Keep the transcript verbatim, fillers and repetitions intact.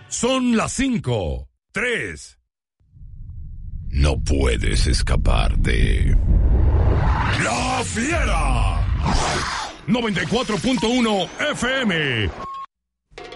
Son las cinco, tres. No puedes escapar de La Fiera. noventa y cuatro punto uno F M.